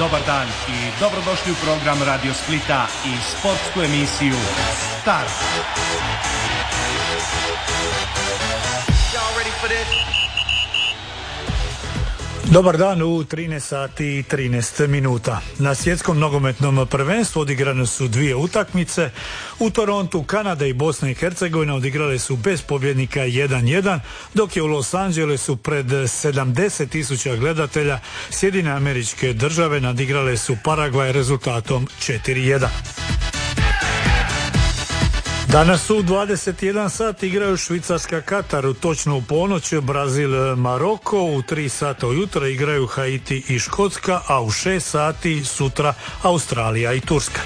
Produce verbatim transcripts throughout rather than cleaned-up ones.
dobar dan i dobrodošli u program Radio Splita i sportsku emisiju Start. Y'all ready for this? Dobar dan u trinaest sati i trinaest minuta. Na svjetskom nogometnom prvenstvu odigrane su dvije utakmice. U Torontu Kanada i Bosna i Hercegovina odigrale su bez pobjednika jedan jedan, dok je u Los Angelesu pred sedamdeset tisuća gledatelja Sjedinjene Američke Države nadigrale su Paragvaj rezultatom četiri jedan. Danas u dvadeset jedan sat igraju Švicarska Katar, točno u ponoć Brazil Maroko, u tri sata ujutro igraju Haiti i Škotska, a u šest sati sutra Australija i Turska.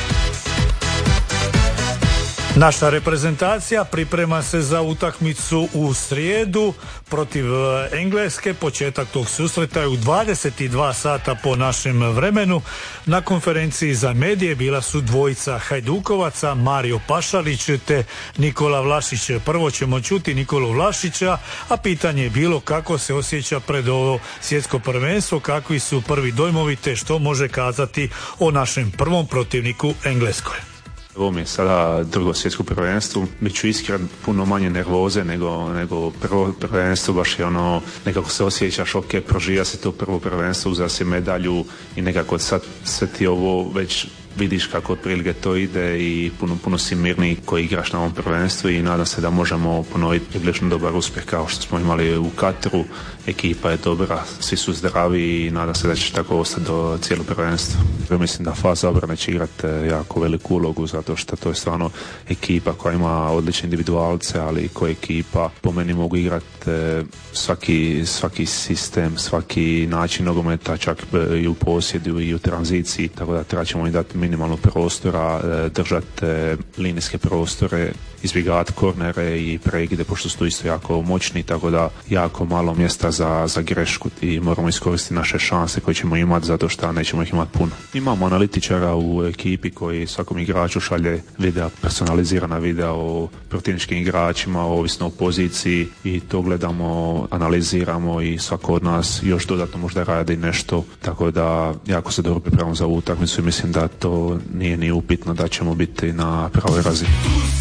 Naša reprezentacija priprema se za utakmicu u srijedu protiv Engleske. Početak tog susreta je u dvadeset dva sata po našem vremenu. Na konferenciji za medije bila su dvojica Hajdukovaca, Mario Pašalić te Nikola Vlašić. Prvo ćemo čuti Nikolu Vlašića, a pitanje je bilo kako se osjeća pred ovo svjetsko prvenstvo, kakvi su prvi dojmovi te što može kazati o našem prvom protivniku Engleskoj. Ovo mi je sada drugo svjetsko prvenstvo, bit ću iskren, puno manje nervoze nego, nego prvo prvenstvo, baš je ono, nekako se osjećaš, ok, proživlja se to prvo prvenstvo, uzeo si medalju i nekako sad sve ti ovo već vidiš kako otprilike to ide i puno, puno si mirniji koji igraš na ovom prvenstvu i nadam se da možemo ponoviti prilično dobar uspjeh kao što smo imali u Kataru. Ekipa je dobra, svi su zdravi i nadam se da će tako ostati do cijelo prvenstva. Mislim da faza obrane će igrati jako veliku ulogu zato što to je stvarno ekipa koja ima odlične individualce, ali koja ekipa po meni mogu igrati svaki, svaki sistem, svaki način nogometa, čak i u posjedu i u tranziciji, tako da treba ćemo im dati minimalno prostora, držati linijske prostore, izbjegavati kornere i prekide, pošto su to isto jako moćni, tako da jako malo mjesta za, za grešku i moramo iskoristiti naše šanse koje ćemo imati zato što nećemo ih imati puno. Imamo analitičara u ekipi koji svakom igraču šalje videa, personalizirana videa o protivničkim igračima, ovisno o poziciji i to gledamo, analiziramo i svako od nas još dodatno možda radi nešto, tako da jako se dobro pripremamo za ovu utakmicu i mislim da to nije ni upitno da ćemo biti na pravoj razini.